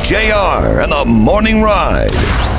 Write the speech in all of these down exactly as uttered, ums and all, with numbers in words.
J R and the Morning Ride.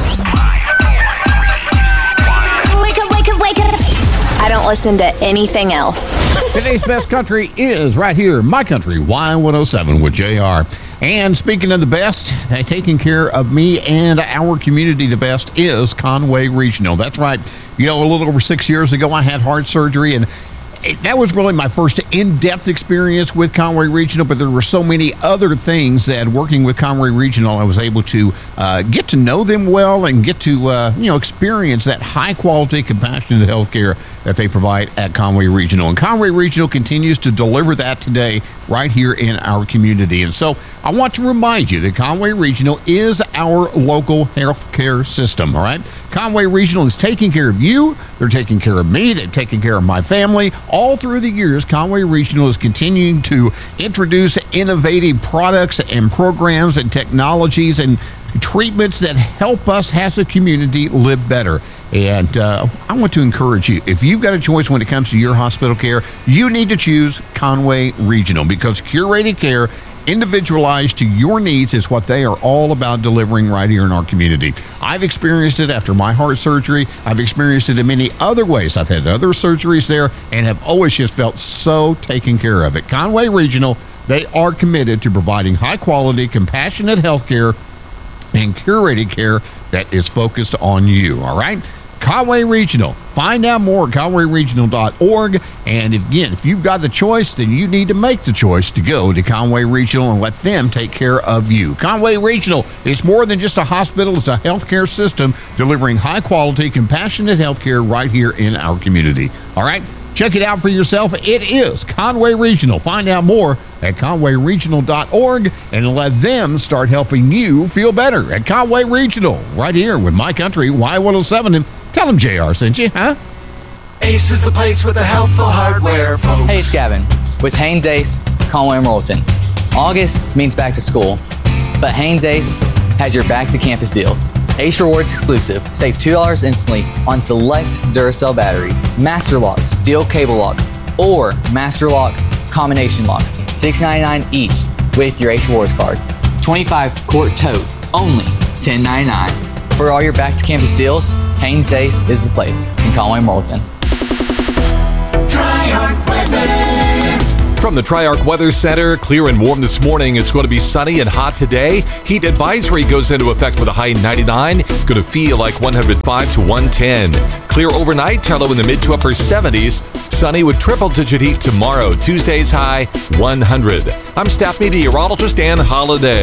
Wake up, wake up, wake up. I don't listen to anything else. Today's best country is right here, My Country, Y one oh seven with J R. And speaking of the best, they taking care of me and our community the best is Conway Regional. That's right. You know, a little over six years ago, I had heart surgery, and it, that was really my first in-depth experience with Conway Regional, but there were so many other things that working with Conway Regional, I was able to uh, get to know them well and get to, uh, you know, experience that high-quality, compassionate health care that they provide at Conway Regional. And Conway Regional continues to deliver that today right here in our community. And so I want to remind you that Conway Regional is our local health care system, all right? Conway Regional is taking care of you. They're taking care of me. They're taking care of my family. All through the years, Conway Regional is continuing to introduce innovative products and programs and technologies and treatments that help us as a community live better. And uh, I want to encourage you, if you've got a choice when it comes to your hospital care, you need to choose Conway Regional, because curated care, individualized to your needs, is what they are all about delivering right here in our community. I've experienced it after my heart surgery. I've experienced it in many other ways. I've had other surgeries there and have always just felt so taken care of. At Conway Regional, they are committed to providing high quality, compassionate health care and curated care that is focused on you, all right? Conway Regional. Find out more at conway regional dot org. And again, if you've got the choice, then you need to make the choice to go to Conway Regional and let them take care of you. Conway Regional is more than just a hospital. It's a healthcare system delivering high quality, compassionate healthcare right here in our community. All right? Check it out for yourself. It is Conway Regional. Find out more at conway regional dot org and let them start helping you feel better at Conway Regional, right here with My Country, Y one oh seven. And tell them J R sent you, huh? Ace is the place with the helpful hardware, folks. Hey, it's Gavin with Haynes Ace, Conway and Royalton. August means back to school, but Haynes Ace has your back to campus deals. Ace Rewards exclusive. Save two dollars instantly on select Duracell batteries, Master Lock, steel cable lock, or Master Lock combination lock. six ninety-nine each with your Ace Rewards card. twenty-five quart tote, only ten ninety-nine. For all your back to campus deals, Haynes Ace is the place in Conway and Morrilton. Tri-Arc Weather. From the Tri-Arc Weather Center, clear and warm this morning. It's going to be sunny and hot today. Heat advisory goes into effect with a high ninety-nine. It's going to feel like one hundred five to one ten. Clear overnight, low in the mid to upper seventies. Sunny with triple-digit heat tomorrow. Tuesday's high one hundred. I'm staff meteorologist Dan Holliday.